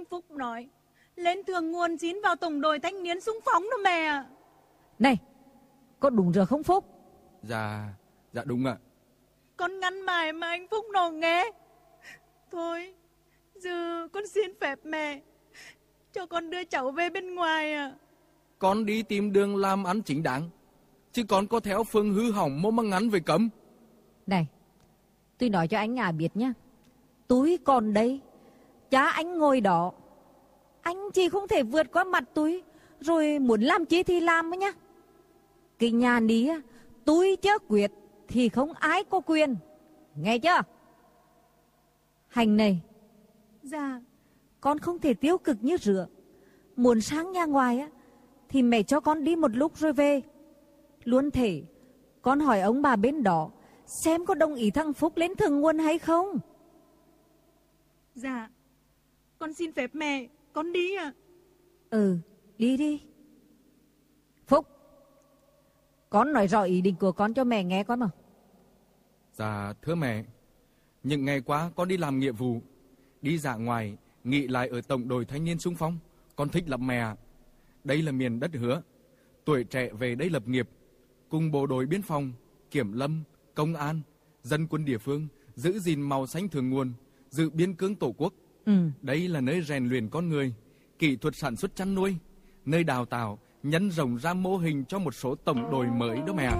anh Phúc nói lên thượng nguồn xin vào tổng đội thanh niên xung phong đó mẹ ạ. Này, có đúng rồi không Phúc? Dạ đúng ạ. Con ngăn mãi mà anh Phúc nó nghe. Thôi, giờ con xin phép mẹ cho con đưa cháu về bên ngoài ạ. Con đi tìm đường làm ăn chính đáng, chứ con có theo phương hư hỏng mô măng ngắn về cấm. Này, tôi nói cho anh Nga biết nhá. Tôi còn đây, cha anh ngồi đó, anh chỉ không thể vượt qua mặt tôi, rồi muốn làm chi thì làm ấy nhá. Cái nhà ní tôi chưa quyết thì không ai có quyền, nghe chưa? Hành này, Dạ. con không thể tiêu cực như rửa. Muốn sang nhà ngoài á thì mẹ cho con đi một lúc rồi về. Luôn thể con hỏi ông bà bên đó xem có đồng ý thằng Phúc lên thượng nguồn hay không. Dạ, con xin phép mẹ, con đi ạ. Ừ, đi đi. Phúc, con nói rõ ý định của con cho mẹ nghe con mà. Dạ thưa mẹ, những ngày qua con đi làm nghĩa vụ, đi dã ngoại, nghỉ lại ở tổng đội thanh niên xung phong. Con thích lắm mẹ ạ. Đây là miền đất hứa, tuổi trẻ về đây lập nghiệp, cùng bộ đội biên phòng, kiểm lâm, công an, dân quân địa phương giữ gìn màu xanh thượng nguồn, giữ biên cương tổ quốc. Đây là nơi rèn luyện con người, kỹ thuật sản xuất chăn nuôi, nơi đào tạo, nhân rộng ra mô hình cho một số tổng đội mới đó mẹ.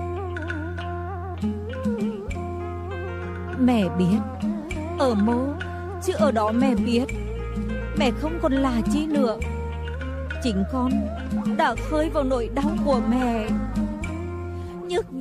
Mẹ biết, ở mô, chứ ở đó mẹ biết, mẹ không còn là chi nữa. Chính con đã khơi vào nỗi đau của mẹ.